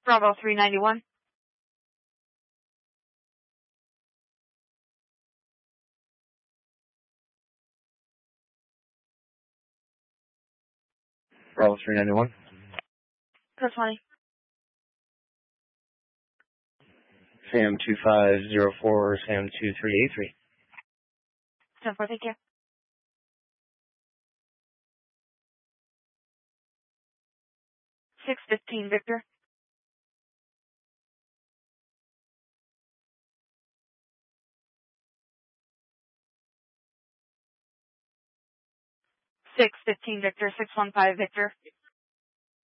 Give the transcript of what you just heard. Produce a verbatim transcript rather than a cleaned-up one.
Bravo three ninety-one. Bravo three ninety-one. Code twenty. Sam two five zero four, Sam two three eight three. ten four, thank you. six fifteen, Victor. six fifteen, Victor. six one five, Victor.